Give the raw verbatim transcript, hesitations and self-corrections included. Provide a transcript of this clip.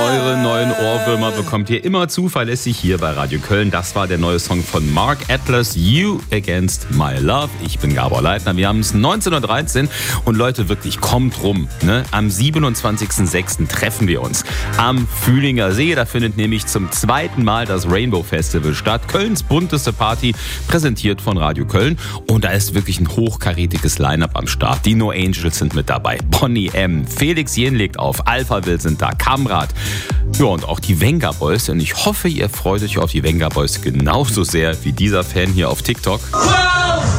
Eure neuen Ohrwürmer bekommt ihr immer zuverlässig hier bei Radio Köln. Das war der neue Song von Mark Atlas, You Against My Love. Ich bin Gabor Leitner. Wir haben es neunzehn Uhr dreizehn und Leute, wirklich kommt rum. Ne? Am siebenundzwanzigsten sechsten treffen wir uns am Fühlinger See. Da findet nämlich zum zweiten Mal das Rainbow Festival statt. Kölns bunteste Party, präsentiert von Radio Köln. Und da ist wirklich ein hochkarätiges Line-Up am Start. Die No Angels sind mit dabei. Bonnie M., Felix Jen legt auf, Alpha Will sind da, Kamrat. Ja, und auch die Venga Boys. Und ich hoffe, ihr freut euch auf die Venga Boys genauso sehr wie dieser Fan hier auf TikTok.